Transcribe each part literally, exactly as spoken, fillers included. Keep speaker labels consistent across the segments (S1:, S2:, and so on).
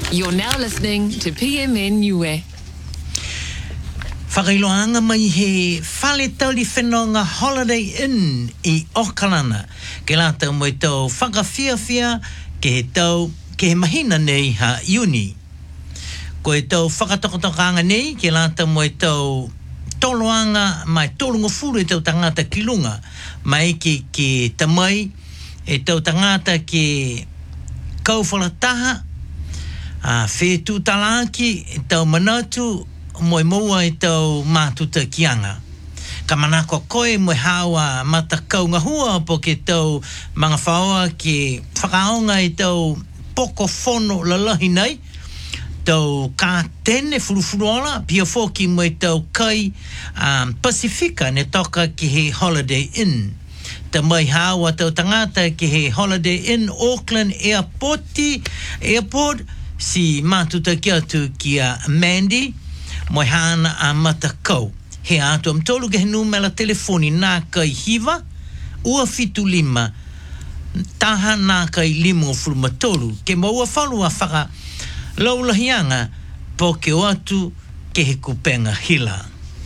S1: You're now listening to P M N Niue.
S2: Whakailoanga mai he whale tauri whenonga Holiday Inn I Okalana. Ke lata mo I tau whakawhiawhia ke he tau, ke he mahina nei ha iuni. Ko e tau whakatokotokanga nei ke lata mo I tau toloanga mai tolunga furu e tau tangata kilunga. Mai ke ke tamai e tau tangata ke kauwhalataha a whetu talaki e tau manatu moi moa e tau mātuta kianga. Ka manako koe moi hawa matakau ngahua po ke tau mga whaoa ke whakaonga e tau poko whono lalahi nei. Tau ka tene furufuruola pia foki mo e tau kai um, Pasifika ne toka ki he Holiday Inn. Ta mai hawa tau tangata ki he Holiday Inn Auckland Airport Airport si mātuta ki atu ki a Mandy moi hana a matakau. He atu am tolu ke he numela telefoni nā kai hiva ua fitu lima taha nā kai limo furumatolu ke maua whalu a whaka laulahianga po ke o atu ke he kupenga hila.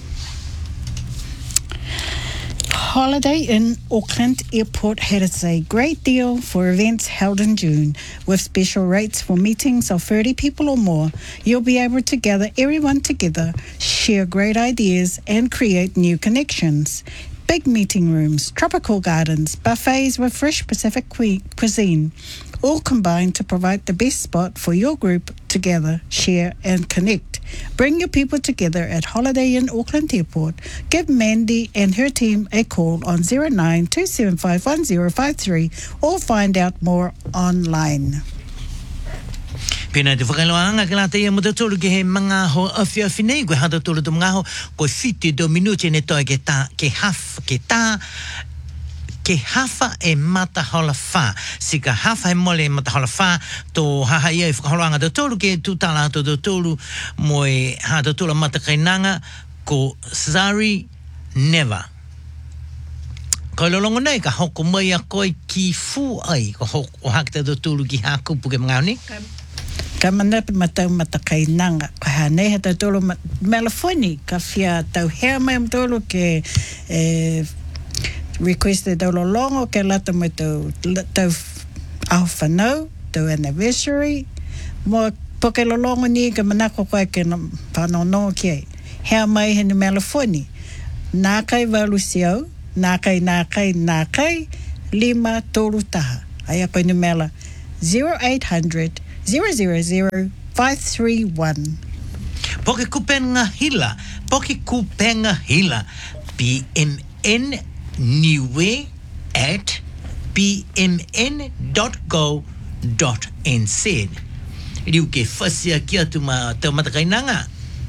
S3: Holiday Inn Auckland Airport has a great deal for events held in June. With special rates for meetings of thirty people or more, you'll be able to gather everyone together, share great ideas, and create new connections. Big meeting rooms, tropical gardens, buffets with fresh Pacific cu- cuisine, all combine to provide the best spot for your group to gather, share, and connect. Bring your people together at Holiday Inn Auckland Airport. Give Mandy and her team a call on zero nine two seven five one zero five three or find out more online.
S2: Pena te whakailoanga ke lata ia mutatoro ke he mga ho awhiawhi nei koe hata toro tu mga ho koe whiti do minute ne toi ke tā ke haf ke tā ke hafa e mata hola wha. Sika hafa e mole e mata hola wha tō haha ia i whakaholanga do tolu ke tūtala ato do tolu mo e hata tula mata kainanga ko Zari Never. Ko lolongo nei ka hoko mai a koe ki fu ai ko hoko o hakita do tolu ki hakupu ke mga ni?
S3: Ka mana matau matakai nanga. Ka hanei ha tau tolo Melafoni. Ka whia tau hea mai am tolo ke e, requested tau lolongo ke lata mai tau, tau aho whanau, tau anniversary. Mo poke lolongo ni ka manako koe ke whanonongo ki ai. Hea mai hene Melafoni. Nā kai walu siau, nā kai, nā kai, nā kai, lima tolu taha. Ai a koe ni mela zero eight hundred zero zero zero five three one.
S2: Poke kupenga hila, poke kupenga hila, P M N Niue at p m n dot go dot n z. Riu ke whasia ki atu ma tau matakainanga.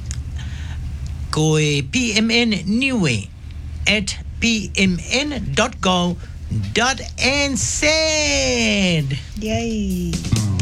S2: Ko e P M N Niue at p m n dot go dot n z.
S3: Yay!